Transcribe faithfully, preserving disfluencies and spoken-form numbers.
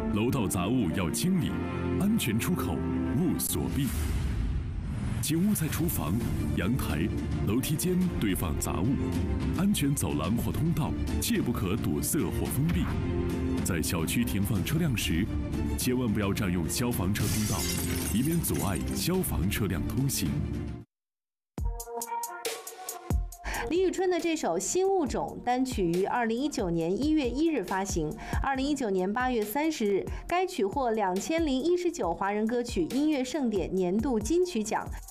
楼道杂物要清理，安全出口勿锁闭。请勿在厨房、阳台、楼梯间堆放杂物，安全走廊或通道切不可堵塞或封闭。在小区停放车辆时，千万不要占用消防车通道，以免阻碍消防车辆通行。 李宇春的这首《新物种》单曲于二零一九年一月一日发行，二零一九年八月三十日，该曲获两千零一十九华人歌曲音乐盛典年度金曲奖。